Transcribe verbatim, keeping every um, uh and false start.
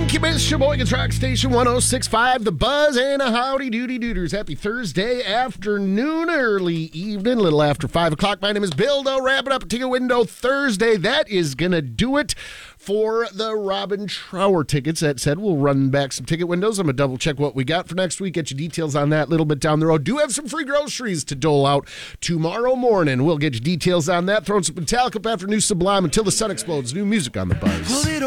Incubus, Sheboygan's Rock Station one oh six point five, The Buzz, and a howdy doody dooders. Happy Thursday afternoon, early evening, a little after five o'clock. My name is Bill Doe, wrapping up a ticket window Thursday. That is going to do it for the Robin Trower tickets. That said, we'll run back some ticket windows. I'm going to double check what we got for next week, get you details on that a little bit down the road. Do have some free groceries to dole out tomorrow morning. We'll get you details on that. Throwing some Metallica up after new Sublime until the sun explodes. New music on The Buzz.